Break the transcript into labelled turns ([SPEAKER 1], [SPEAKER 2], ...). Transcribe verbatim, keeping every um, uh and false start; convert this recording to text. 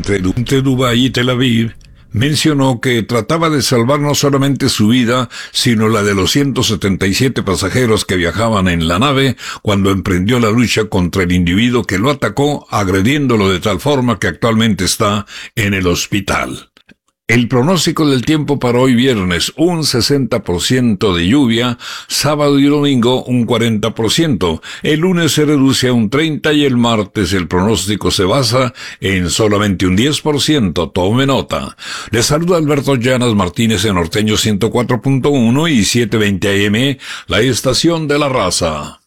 [SPEAKER 1] entre, entre Dubái y Tel Aviv, mencionó que trataba de salvar no solamente su vida, sino la de los ciento setenta y siete pasajeros que viajaban en la nave cuando emprendió la lucha contra el individuo que lo atacó, agrediéndolo de tal forma que actualmente está en el hospital. El pronóstico del tiempo para hoy viernes, un sesenta por ciento de lluvia, sábado y domingo un cuarenta por ciento, el lunes se reduce a un treinta por ciento y el martes el pronóstico se basa en solamente un diez por ciento, tome nota. Les saluda Alberto Llanas Martínez en Norteño ciento cuatro punto uno y setecientos veinte A M, la estación de la raza.